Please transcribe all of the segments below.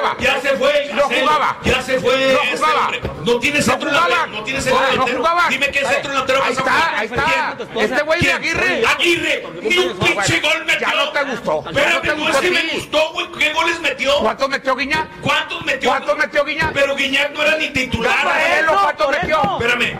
jugaba. Ya se fue. No jugaba. Ya se fue. No jugaba. No tiene centro delantero. No tiene centro delantero. No jugaba. Dime qué centro delantero vas a jugar. Ahí está. Este güey de Aguirre. Aguirre. Ni un pinche gol metió. Ya no te gustó. Espérame, no es que me gustó, güey. ¿Qué goles metió? ¿Cuántos metió Guiñac? ¿Cuántos metió? Guiñac? Pero Guiñac no era ni titular. ¿Cuántos metió? Espérame.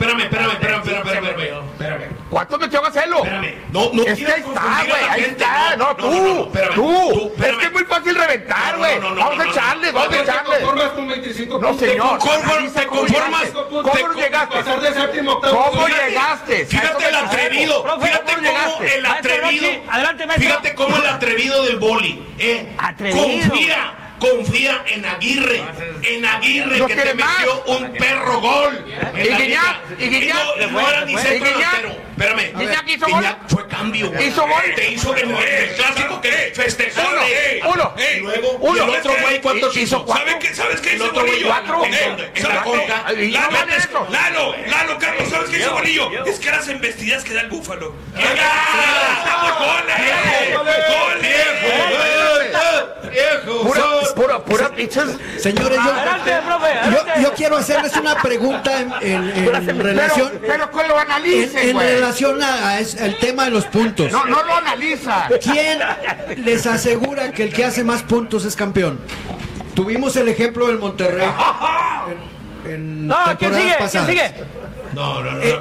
¿Cuántos metió Gacelo? Espérame. No es que ahí está, güey. Ahí está. No, tú. Es que es muy fácil reventar, güey. Vamos a echarle. No, señor. ¿Te conformas? ¿Cómo llegaste? ¿Cómo llegaste? Fíjate el atrevido. Fíjate cómo el atrevido. Fíjate cómo el atrevido del boli. Confía en Aguirre. En Aguirre que te metió un perro gol. Y Guiñac. No era ni centro delantero. Espérame. Guiñac hizo gol. Fue cambio. Hizo gol. Te hizo el clásico que festejó. Uno. Y luego el otro güey, ¿cuántos hizo? ¿Sabes qué hizo otro güey? Bolillo? ¿Cuatro? En la conca. Lalo, Carlos, ¿sabes qué hizo Bolillo? Es que las embestidas que da el Búfalo. Pura pichas. Señores, yo quiero hacerles una pregunta en relación. Pero que lo analicen, en relación al tema de los puntos. No lo analiza. ¿Quién les asegura que el que hace más puntos es campeón? Tuvimos el ejemplo del Monterrey en temporadas pasadas. ¿Quién sigue? No.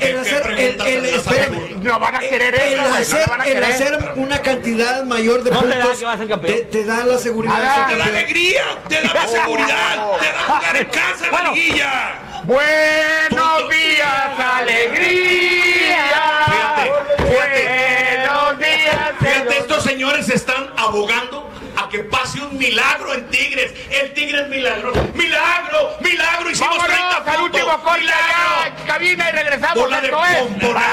No van a querer eso. El hacer una cantidad mayor de puntos te da la seguridad. Te da alegría, te da más seguridad, te da jugar en casa, la liguilla. Buenos días, alegría. Buenos días. Fíjate, estos señores están abogando a que pase un milagro en Tigres. El Tigres milagro. Milagro. Hicimos 30 puntos. Al último corte ya, cabina y regresamos. Bola de